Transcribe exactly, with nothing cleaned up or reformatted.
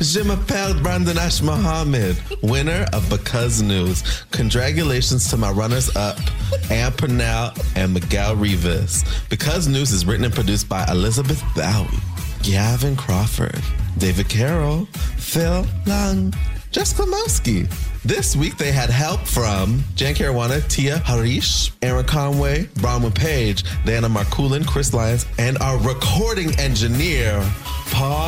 Je m'appelle Brandon Ash Mohammed, winner of Because News. Congratulations to my runners-up, Ann Purnell and Miguel Rivas. Because News is written and produced by Elizabeth Bowie, Gavin Crawford, David Carroll, Phil Lang, Jessica Mowski. This week they had help from Jan Caruana, Tia Harish, Aaron Conway, Bronwyn Page, Diana Markulin, Chris Lyons, and our recording engineer, Paul